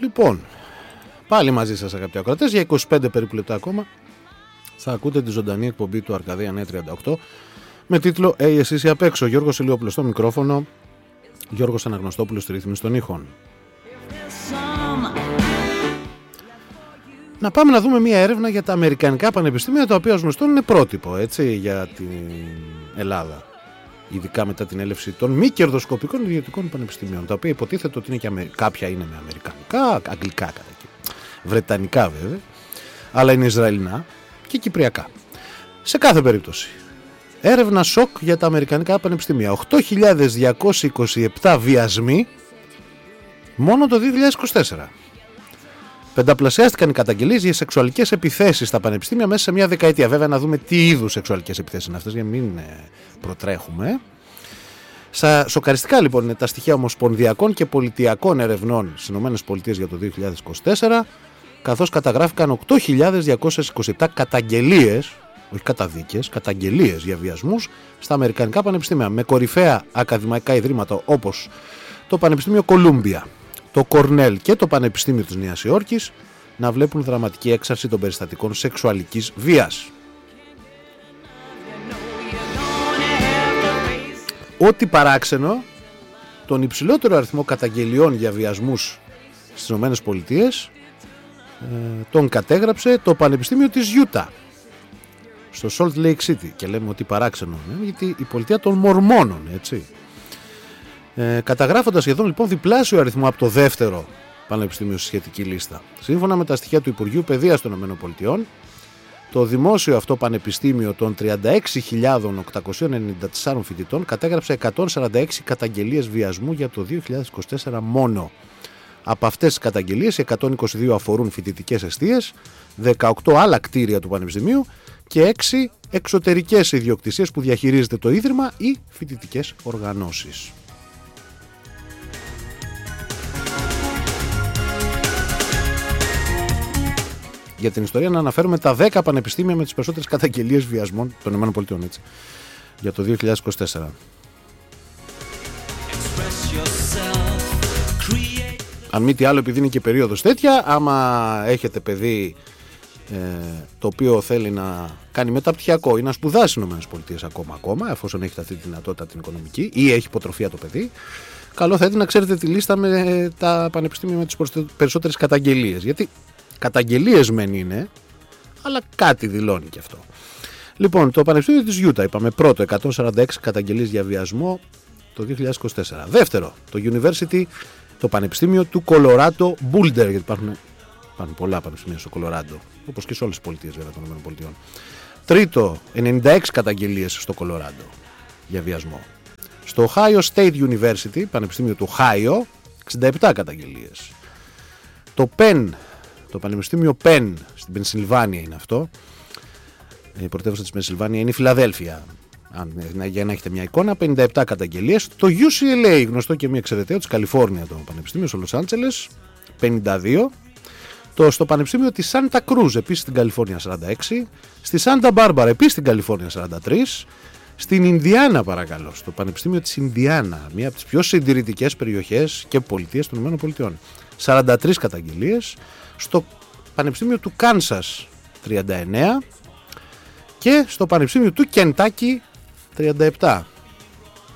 Λοιπόν, πάλι μαζί σας αγαπητοί ακροατές, για 25 περίπου λεπτά ακόμα θα ακούτε τη ζωντανή εκπομπή του Αρκαδία Νέα 38 με τίτλο εσείς ή απ' έξω. Γιώργος Ηλιόπουλος στο μικρόφωνο, Γιώργος Αναγνωστόπουλος στη ρύθμιση των ήχων. Να πάμε να δούμε μια έρευνα για τα αμερικανικά πανεπιστήμια, τα οποία ως γνωστόν είναι πρότυπο, έτσι, για την Ελλάδα. Ειδικά μετά την έλευση των μη κερδοσκοπικών ιδιωτικών πανεπιστημίων, τα οποία υποτίθεται ότι είναι και κάποια είναι με αμερικανικά, αγγλικά κατά εκεί, βρετανικά βέβαια, αλλά είναι ισραηλινά και κυπριακά. Σε κάθε περίπτωση, έρευνα σοκ για τα αμερικανικά πανεπιστήμια. 8.227 βιασμοί μόνο το 2024. Πενταπλασιάστηκαν οι καταγγελίες για σεξουαλικές επιθέσεις στα πανεπιστήμια μέσα σε μια δεκαετία. Βέβαια, να δούμε τι είδους σεξουαλικές επιθέσεις είναι αυτές για να μην προτρέχουμε. Σοκαριστικά λοιπόν είναι τα στοιχεία ομοσπονδιακών και πολιτιακών ερευνών στις ΗΠΑ για το 2024, καθώς καταγράφηκαν 8.227 καταγγελίες, όχι καταδίκες, καταγγελίες για βιασμούς στα αμερικανικά πανεπιστήμια, με κορυφαία ακαδημαϊκά ιδρύματα όπως το Πανεπιστήμιο Κολούμπια, το Κορνέλ και το Πανεπιστήμιο της Νέας Υόρκης να βλέπουν δραματική έξαρση των περιστατικών σεξουαλικής βίας. Ό,τι παράξενο, τον υψηλότερο αριθμό καταγγελιών για βιασμούς στις ΗΠΑ τον κατέγραψε το Πανεπιστήμιο της Utah στο Salt Lake City, και λέμε ότι παράξενο γιατί η πολιτεία των Μορμόνων, έτσι. Καταγράφοντας σχεδόν λοιπόν διπλάσιο αριθμό από το δεύτερο πανεπιστήμιο στη σχετική λίστα. Σύμφωνα με τα στοιχεία του Υπουργείου Παιδείας των ΗΠΑ, το δημόσιο αυτό πανεπιστήμιο των 36.894 φοιτητών κατέγραψε 146 καταγγελίες βιασμού για το 2024 μόνο. Από αυτές τις καταγγελίες, 122 αφορούν φοιτητικές εστίες, 18 άλλα κτίρια του πανεπιστημίου και 6 εξωτερικές ιδιοκτησίες που διαχειρίζεται το ίδρυμα ή φοιτητικές οργανώσεις. Για την ιστορία να αναφέρουμε τα 10 πανεπιστήμια με τις περισσότερες καταγγελίες βιασμών των ΗΠΑ, έτσι, για το 2024. Αν μη τι άλλο, επειδή είναι και περίοδος τέτοια, άμα έχετε παιδί το οποίο θέλει να κάνει μεταπτυχιακό ή να σπουδάσει στις ΗΠΑ ακόμα, εφόσον έχετε αυτή τη δυνατότητα την οικονομική ή έχει υποτροφία το παιδί, καλό θα ήταν να ξέρετε τη λίστα με τα πανεπιστήμια με τις περισσότερες καταγγελίες. Γιατί καταγγελίες μεν είναι, αλλά κάτι δηλώνει και αυτό. Λοιπόν, το Πανεπιστήμιο της Utah, είπαμε πρώτο, 146 καταγγελίες για βιασμό το 2024. Δεύτερο, το Πανεπιστήμιο του Colorado Boulder, γιατί υπάρχουν πολλά πανεπιστήμια στο Colorado, όπως και σε όλες τις πολιτείες βέβαια των ΗΠΑ. Τρίτο, 96 καταγγελίες στο Colorado για βιασμό. Στο Ohio State University, Πανεπιστήμιο του Ohio, 67 καταγγελίες. Το Πανεπιστήμιο Penn στην Πενσιλβάνια είναι αυτό. Η πρωτεύουσα της Πενσιλβάνια είναι η Φιλαδέλφια. Για να έχετε μια εικόνα, 57 καταγγελίες. Το UCLA, γνωστό και μη εξαιρεταίο, της Καλιφόρνια το Πανεπιστήμιο, στο Λος Άντζελες, 52. Στο Πανεπιστήμιο της Σάντα Κρούζ, επίσης στην Καλιφόρνια, 46. Στη Σάντα Μπάρμπαρα, επίσης στην Καλιφόρνια, 43. Στην Ινδιάνα, παρακαλώ, στο Πανεπιστήμιο της Ινδιάνα, μία από τις πιο συντηρητικές περιοχές και πολιτείες των ΗΠΑ, 43 καταγγελίες. Στο Πανεπιστήμιο του Κάνσας, 39. Και στο Πανεπιστήμιο του Κεντάκι, 37.